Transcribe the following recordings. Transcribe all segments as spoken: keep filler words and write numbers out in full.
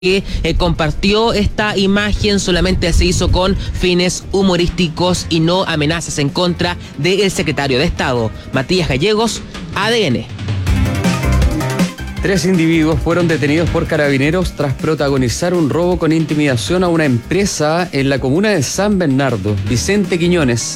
que eh, compartió esta imagen solamente se hizo con fines humorísticos y no amenazas en contra del secretario de Estado. Matías Gallegos, A D N. Tres individuos fueron detenidos por carabineros tras protagonizar un robo con intimidación a una empresa en la comuna de San Bernardo. Vicente Quiñones.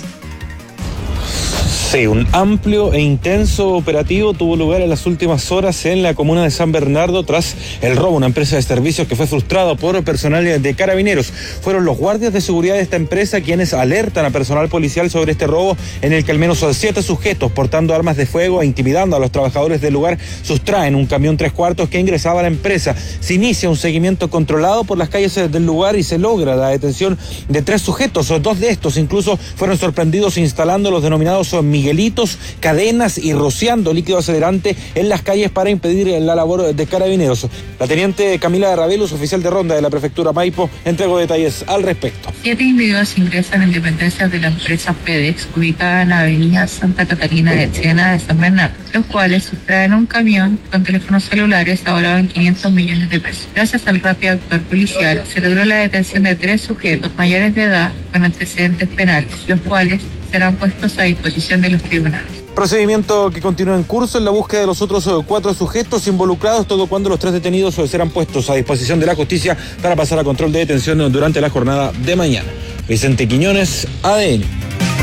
Sí, un amplio e intenso operativo tuvo lugar en las últimas horas en la comuna de San Bernardo tras el robo a una empresa de servicios que fue frustrada por personal de carabineros. Fueron los guardias de seguridad de esta empresa quienes alertan a personal policial sobre este robo en el que al menos siete sujetos portando armas de fuego e intimidando a los trabajadores del lugar sustraen un camión tres cuartos que ingresaba a la empresa. Se inicia un seguimiento controlado por las calles del lugar y se logra la detención de tres sujetos. Dos de estos incluso fueron sorprendidos instalando los denominados miguelitos, cadenas y rociando líquido acelerante en las calles para impedir la labor de carabineros. La teniente Camila de Ravelus, oficial de ronda de la prefectura Maipo, entregó detalles al respecto. Siete individuos ingresan en dependencias de la empresa FedEx, ubicada en la avenida Santa Catarina de Siena de San Bernardo, los cuales sustraen un camión con teléfonos celulares valorado en quinientos millones de pesos. Gracias al rápido actuar policial, se logró la detención de tres sujetos mayores de edad con antecedentes penales, los cuales serán puestos a disposición de los tribunales. Procedimiento que continúa en curso en la búsqueda de los otros cuatro sujetos involucrados, todo cuando los tres detenidos serán puestos a disposición de la justicia para pasar a control de detención durante la jornada de mañana. Vicente Quiñones, A D N.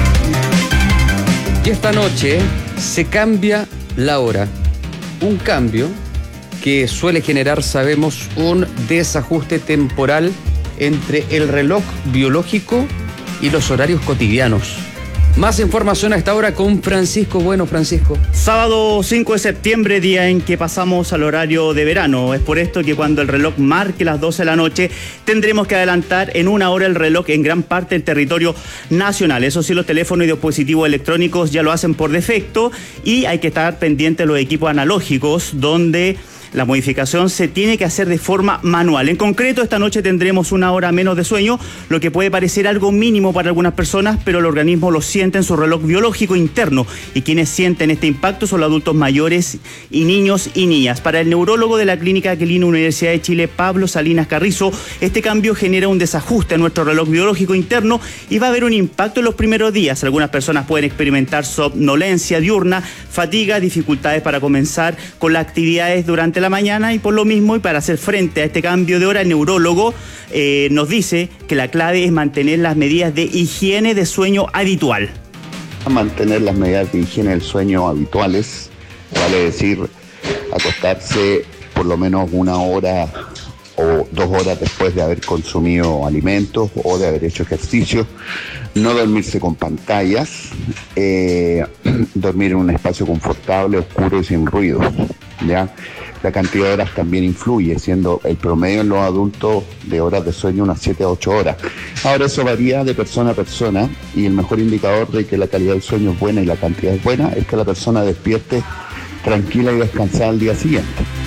Y esta noche se cambia la hora. Un cambio que suele generar, sabemos, un desajuste temporal entre el reloj biológico y los horarios cotidianos. Más información a esta hora con Francisco Bueno. Francisco. Sábado cinco de septiembre, día en que pasamos al horario de verano. Es por esto que cuando el reloj marque las doce de la noche, tendremos que adelantar en una hora el reloj en gran parte del territorio nacional. Eso sí, los teléfonos y dispositivos electrónicos ya lo hacen por defecto y hay que estar pendientes de los equipos analógicos, donde la modificación se tiene que hacer de forma manual. En concreto, esta noche tendremos una hora menos de sueño, lo que puede parecer algo mínimo para algunas personas, pero el organismo lo siente en su reloj biológico interno, y quienes sienten este impacto son los adultos mayores y niños y niñas. Para el neurólogo de la Clínica Aquilina Universidad de Chile, Pablo Salinas Carrizo, este cambio genera un desajuste en nuestro reloj biológico interno y va a haber un impacto en los primeros días. Algunas personas pueden experimentar somnolencia diurna, fatiga, dificultades para comenzar con las actividades durante la mañana, y por lo mismo y para hacer frente a este cambio de hora, el neurólogo eh, nos dice que la clave es mantener las medidas de higiene de sueño habitual. Mantener las medidas de higiene del sueño habituales, vale decir, acostarse por lo menos una hora o dos horas después de haber consumido alimentos o de haber hecho ejercicio, no dormirse con pantallas, eh, dormir en un espacio confortable, oscuro y sin ruido, ¿ya? La cantidad de horas también influye, siendo el promedio en los adultos de horas de sueño unas siete a ocho horas. Ahora eso varía de persona a persona, y el mejor indicador de que la calidad del sueño es buena y la cantidad es buena es que la persona despierte tranquila y descansada al día siguiente.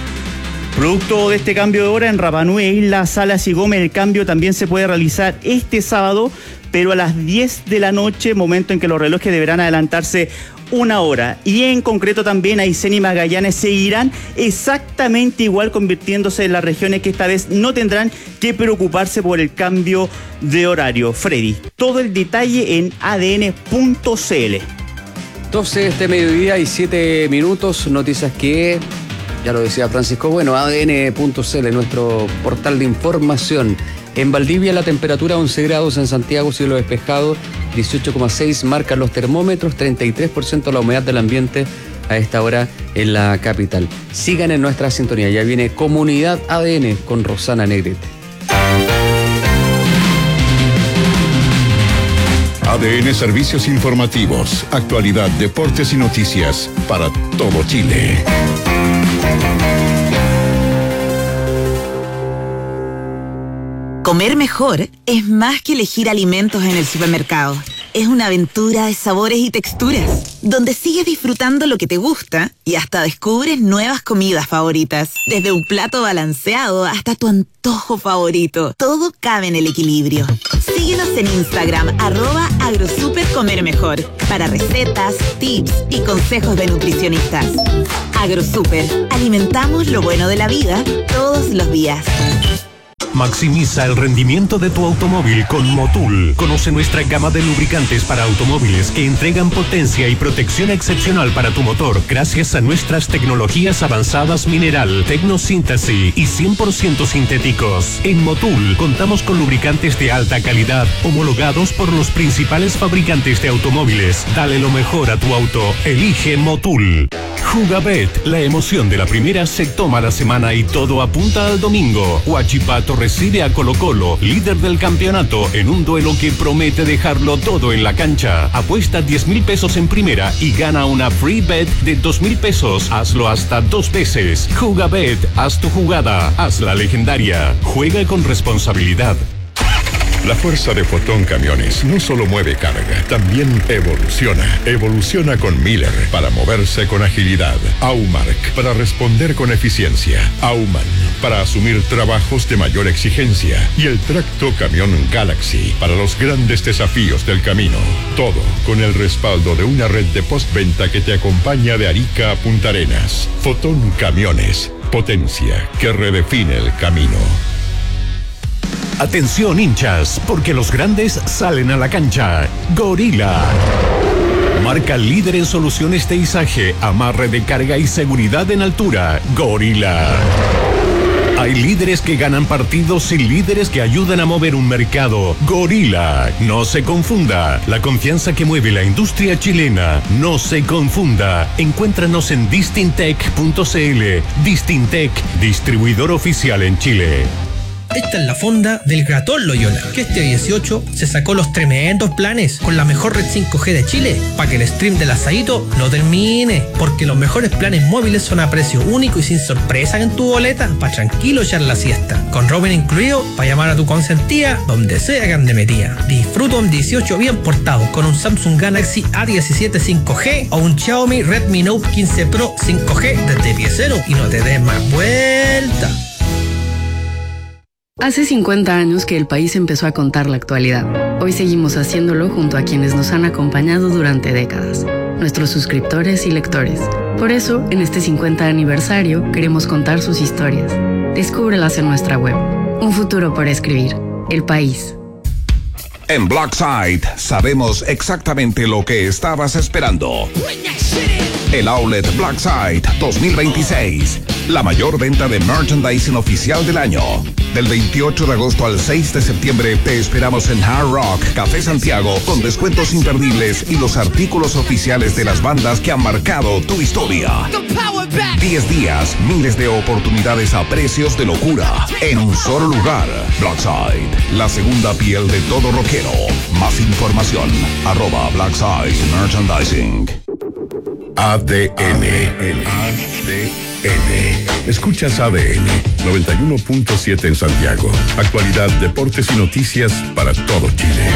Producto de este cambio de hora, en Rapa Nui, Isla Salas y Gómez, el cambio también se puede realizar este sábado, pero a las diez de la noche, momento en que los relojes deberán adelantarse una hora. Y en concreto también Aysén y Magallanes seguirán exactamente igual, convirtiéndose en las regiones que esta vez no tendrán que preocuparse por el cambio de horario. Freddy, todo el detalle en A D N punto C L. doce este mediodía y siete minutos, noticias que, ya lo decía Francisco Bueno, A D N punto C L, nuestro portal de información. En Valdivia la temperatura once grados, en Santiago cielo despejado, dieciocho coma seis marcan los termómetros, treinta y tres por ciento la humedad del ambiente a esta hora en la capital. Sigan en nuestra sintonía, ya viene Comunidad A D N con Rosana Negrete. A D N Servicios Informativos, actualidad, deportes y noticias para todo Chile. Comer mejor es más que elegir alimentos en el supermercado. Es una aventura de sabores y texturas, donde sigues disfrutando lo que te gusta y hasta descubres nuevas comidas favoritas. Desde un plato balanceado hasta tu antojo favorito, todo cabe en el equilibrio. Síguenos en Instagram, arroba agrosupercomermejor, para recetas, tips y consejos de nutricionistas. Agrosuper, alimentamos lo bueno de la vida todos los días. Maximiza el rendimiento de tu automóvil con Motul. Conoce nuestra gama de lubricantes para automóviles que entregan potencia y protección excepcional para tu motor gracias a nuestras tecnologías avanzadas mineral, tecnosíntesis y cien por ciento sintéticos. En Motul contamos con lubricantes de alta calidad homologados por los principales fabricantes de automóviles. Dale lo mejor a tu auto. Elige Motul. Jugabet, la emoción de la primera se toma la semana y todo apunta al domingo. Huachipato recibe a Colo Colo, líder del campeonato, en un duelo que promete dejarlo todo en la cancha. Apuesta diez mil pesos en primera y gana una free bet de dos mil pesos. Hazlo hasta dos veces. Jugabet, haz tu jugada, haz la legendaria. Juega con responsabilidad. La fuerza de Fotón Camiones no solo mueve carga, también evoluciona. Evoluciona con Miller para moverse con agilidad. Aumark para responder con eficiencia. Auman para asumir trabajos de mayor exigencia. Y el tracto camión Galaxy para los grandes desafíos del camino. Todo con el respaldo de una red de postventa que te acompaña de Arica a Punta Arenas. Fotón Camiones. Potencia que redefine el camino. Atención hinchas, porque los grandes salen a la cancha. Gorila. Marca líder en soluciones de izaje, amarre de carga y seguridad en altura. Gorila. Hay líderes que ganan partidos y líderes que ayudan a mover un mercado. Gorila. No se confunda. La confianza que mueve la industria chilena. No se confunda. Encuéntranos en distintec punto c l. Distintec, distribuidor oficial en Chile. Esta es la fonda del Gratón Loyola, que este dieciocho se sacó los tremendos planes con la mejor red cinco G de Chile, para que el stream del asadito no termine, porque los mejores planes móviles son a precio único y sin sorpresa en tu boleta, para tranquilo echar la siesta, con roaming incluido, para llamar a tu consentida donde sea que ande metida. Disfruta un dieciocho bien portado con un Samsung Galaxy A diecisiete cinco G o un Xiaomi Redmi Note quince Pro cinco G desde pie cero y no te des más vuelta. Hace cincuenta años que el país empezó a contar la actualidad. Hoy seguimos haciéndolo junto a quienes nos han acompañado durante décadas, nuestros suscriptores y lectores. Por eso, en este cincuenta aniversario, queremos contar sus historias. Descúbrelas en nuestra web. Un futuro por escribir. El país. En Blackside sabemos exactamente lo que estabas esperando. El Outlet Blackside dos mil veintiséis. La mayor venta de merchandising oficial del año. Del veintiocho de agosto al seis de septiembre te esperamos en Hard Rock Café Santiago con descuentos imperdibles y los artículos oficiales de las bandas que han marcado tu historia. diez días, miles de oportunidades a precios de locura en un solo lugar. Blackside, la segunda piel de todo rockero. Más información, arroba Blackside Merchandising. A D N. A D N. Escuchas A D N noventa y uno punto siete en Santiago. Actualidad, deportes y noticias para todo Chile.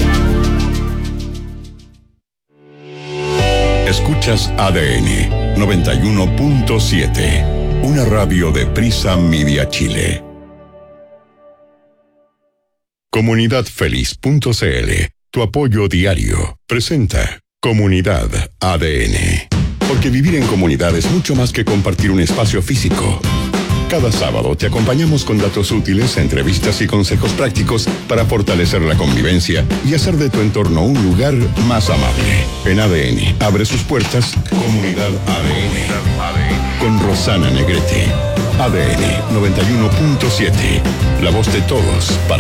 Escuchas A D N noventa y uno punto siete. Una radio de Prisa Media Chile. Comunidad Feliz punto c l. Tu apoyo diario. Presenta Comunidad A D N. Porque vivir en comunidad es mucho más que compartir un espacio físico. Cada sábado te acompañamos con datos útiles, entrevistas y consejos prácticos para fortalecer la convivencia y hacer de tu entorno un lugar más amable. En A D N abre sus puertas Comunidad A D N con Rosana Negrete. A D N noventa y uno punto siete. La voz de todos para